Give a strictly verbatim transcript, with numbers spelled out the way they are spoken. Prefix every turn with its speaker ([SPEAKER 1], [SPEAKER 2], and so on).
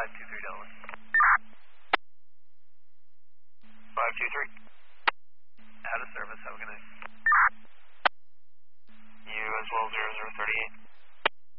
[SPEAKER 1] five two three Delaware. five two three. Out of service, have a good night.